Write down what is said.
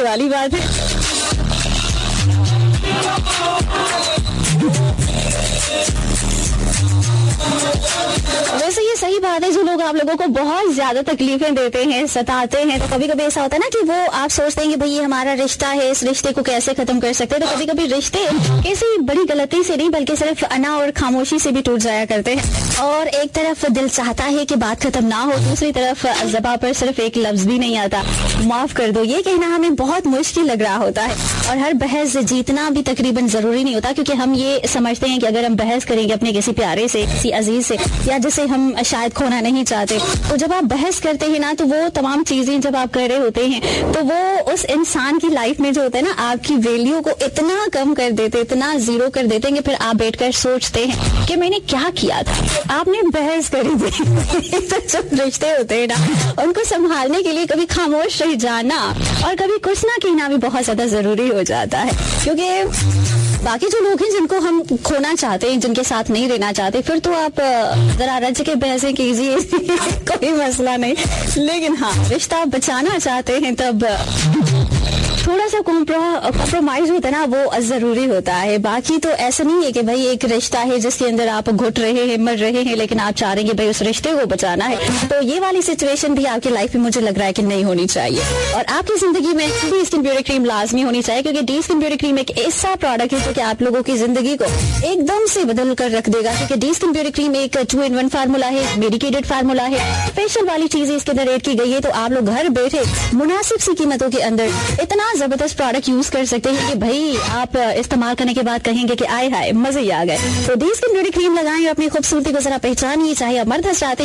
वाली बात है। वैसे ये सही बात है, जो लोग आप लोगों को बहुत ज्यादा तकलीफें देते हैं, सताते हैं, तो कभी कभी ऐसा होता है ना कि वो आप सोचते हैं कि भाई ये हमारा रिश्ता है, इस रिश्ते को कैसे खत्म कर सकते हैं। तो कभी कभी रिश्ते किसी बड़ी गलती से नहीं बल्कि सिर्फ अना और खामोशी से भी टूट जाया करते हैं। और एक तरफ दिल चाहता है कि बात खत्म ना हो, दूसरी तरफ ज़बान पर सिर्फ एक लफ्ज भी नहीं आता, माफ कर दो। ये कहना हमें बहुत मुश्किल लग रहा होता है। और हर बहस जीतना भी तकरीबन जरूरी नहीं होता, क्योंकि हम ये समझते हैं कि अगर हम बहस करेंगे अपने किसी प्यारे से, किसी अजीज से, या जिसे हम शायद खोना नहीं चाहते, तो जब आप बहस करते हैं ना, तो वो तमाम चीजें जब आप कर रहे होते हैं, तो वो उस इंसान की लाइफ में जो होता है ना, आपकी वैल्यू को इतना कम कर देते, इतना जीरो कर देते हैं कि फिर आप बैठकर सोचते हैं कि मैंने क्या किया था, आपने बहस करी थी। तो जो रिश्ते होते हैं ना, उनको संभालने के लिए कभी खामोश रह जाना और कभी कुछ ना कहना भी बहुत ज्यादा जरूरी हो जाता है। क्योंकि बाकी जो लोग हैं जिनको हम खोना चाहते हैं, जिनके साथ नहीं रहना चाहते, फिर तो आप जरा रज के बहसें कीजिए, कोई मसला नहीं। लेकिन हाँ, रिश्ता बचाना चाहते हैं तब थोड़ा सा कॉम्प्रोमाइज होता है ना, वो जरूरी होता है। बाकी तो ऐसा नहीं है कि भाई एक रिश्ता है जिसके अंदर आप घुट रहे हैं, मर रहे हैं, लेकिन आप चाह रहे हैं भाई उस रिश्ते को बचाना है। तो ये वाली सिचुएशन भी आपकी लाइफ में मुझे लग रहा है कि नहीं होनी चाहिए। और आपकी जिंदगी में डी स्किन ब्यूटी क्रीम लाजमी होनी चाहिए, क्योंकि डी स्किन ब्यूटी क्रीम एक ऐसा प्रोडक्ट है जो कि आप लोगों की जिंदगी को एकदम से बदल कर रख देगा। क्योंकि डी स्किन ब्यूटी क्रीम एक 2-in-1 फार्मूला है, मेडिकेटेड फार्मूला है, फेशियल वाली चीजें इसके अंदर ऐड की गई है। तो आप लोग घर बैठे मुनासिब सी कीमतों के अंदर इतना जबरदस्त प्रोडक्ट यूज कर सकते हैं कि भाई आप इस्तेमाल करने के बाद कहेंगे कि आए हाय मजे ही आ गए। तो डी स्किन ब्यूटी क्रीम लगाएं, अपनी खूबसूरती को जरा पहचानिए, चाहे आप मर्द हंस